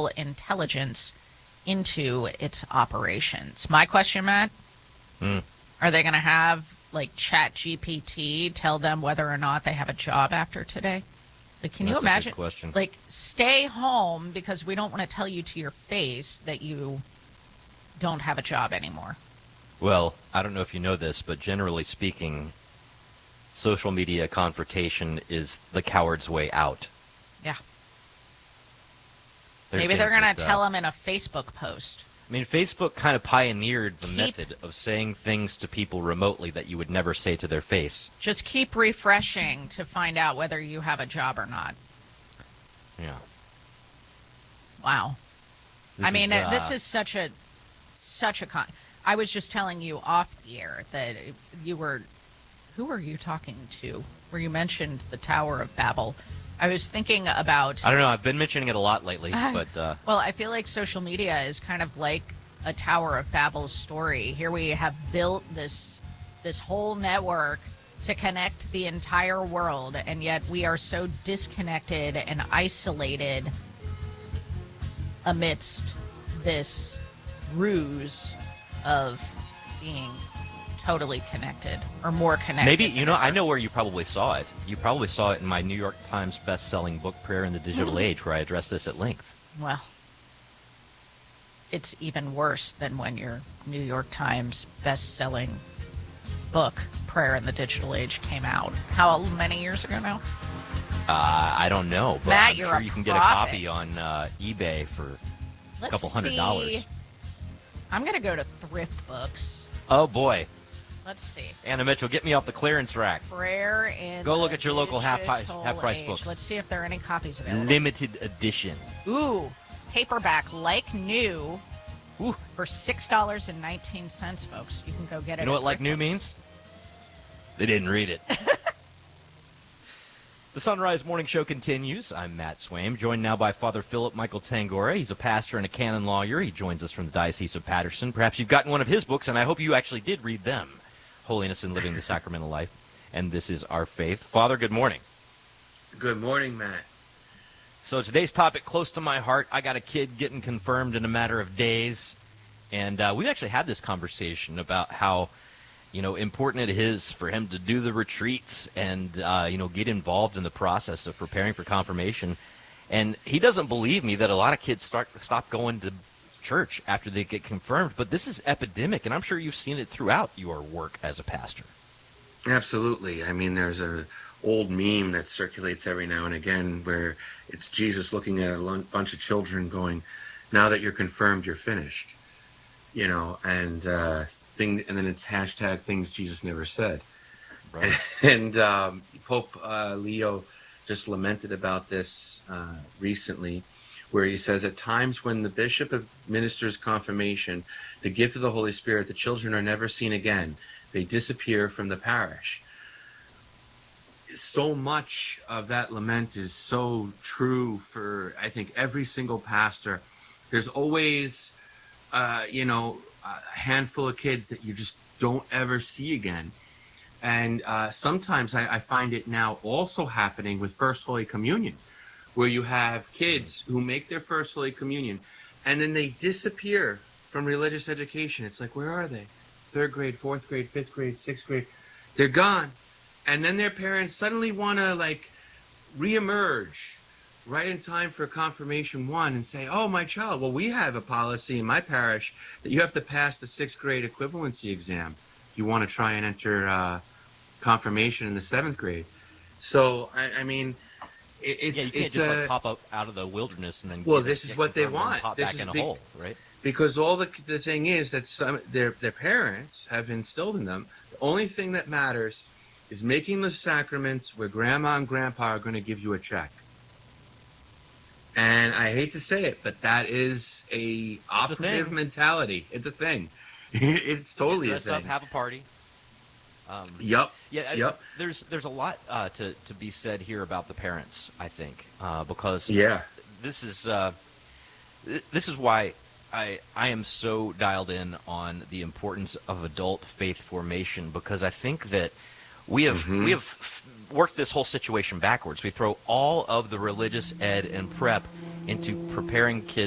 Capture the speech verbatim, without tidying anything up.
artificial intelligence into its operations. My question, Matt, mm. are they going to have, like, Chat G P T tell them whether or not they have a job after today? Like, can That's you imagine? A good question. Like, stay home because we don't want to tell you to your face that you don't have a job anymore. Well, I don't know if you know this, but generally speaking, social media confrontation is the coward's way out. Yeah. There Maybe they're going to that, tell uh, them in a Facebook post. I mean, Facebook kind of pioneered the Keep, method of saying things to people remotely that you would never say to their face. Just keep refreshing to find out whether you have a job or not. Yeah. Wow. This I mean, is, uh, this is such a, such a con. I was just telling you off the air that you were, who were you talking to? Where you mentioned the Tower of Babel. I was thinking about... I don't know. I've been mentioning it a lot lately, but... Uh, well, I feel like social media is kind of like a Tower of Babel's story. Here we have built this this whole network to connect the entire world, and yet we are so disconnected and isolated amidst this ruse of being totally connected or more connected. Maybe, you know, I know where you probably saw it. You probably saw it in my New York Times best-selling book, Prayer in the Digital Age, where I address this at length. Well, it's even worse than when your New York Times best-selling book, Prayer in the Digital Age, came out. How many years ago now? Uh, I don't know, but Matt, I'm you're sure a you can get a prophet. copy on uh, eBay for Let's a couple hundred see. dollars. I'm going to go to Thrift Books. Oh, boy. Let's see. Anna Mitchell, get me off the clearance rack. Prayer in Go look the at your local half price, Digital half price Age. books. Let's see if there are any copies available. Limited edition. Ooh, paperback like new Ooh. for six dollars and nineteen cents, folks. You can go get it. You know at what like Thrift new Books. means? They didn't read it. The Sunrise Morning Show continues. I'm Matt Swaim, joined now by Father Philip Michael Tangora. He's a pastor and a canon lawyer. He joins us from the Diocese of Patterson. Perhaps you've gotten one of his books, and I hope you actually did read them. Holiness in Living the Sacramental Life. And This is Our Faith. Father, good morning. Good morning, Matt. So today's topic, close to my heart. I got a kid getting confirmed in a matter of days. And uh, we've actually had this conversation about how, you know, important it is for him to do the retreats and, uh, you know, get involved in the process of preparing for confirmation. And he doesn't believe me that a lot of kids start stop going to church after they get confirmed. But this is epidemic, and I'm sure you've seen it throughout your work as a pastor. Absolutely. I mean, there's a old meme that circulates every now and again where it's Jesus looking at a lun- bunch of children going, now that you're confirmed, you're finished. You know, and uh, thing, and then it's hashtag things Jesus never said. Right. And um, Pope uh, Leo just lamented about this uh, recently, where he says, at times when the bishop administers confirmation, the gift of the Holy Spirit, the children are never seen again. They disappear from the parish. So much of that lament is so true for, I think, every single pastor. There's always, uh, you know, a handful of kids that you just don't ever see again. And uh, sometimes I, I find it now also happening with First Holy Communion, where you have kids who make their First Holy Communion and then they disappear from religious education. It's like, where are they? Third grade, fourth grade, fifth grade, sixth grade. They're gone. And then their parents suddenly want to like reemerge right in time for confirmation one and say, oh, my child, well, we have a policy in my parish that you have to pass the sixth grade equivalency exam if you want to try and enter uh, confirmation in the seventh grade. So, I, I mean, it, it's... Yeah, you can't it's just a, like pop up out of the wilderness and then... Well, get, this is get what they confirmed and want. Pop This back is in a big, hole, right? Because all the the thing is that some their their parents have instilled in them, the only thing that matters is making the sacraments where grandma and grandpa are going to give you a check. And I hate to say it, but that is a operative mentality. It's a thing. It's totally Get a dressed thing. up, have a party. Um, Yep. Yeah. I- Yep. There's there's a lot uh, to to be said here about the parents. I think uh, because Yeah. this is uh, th- this is why I I am so dialed in on the importance of adult faith formation, because I think that we have Mhm. we have f- worked this whole situation backwards. We throw all of the religious ed and prep into preparing kids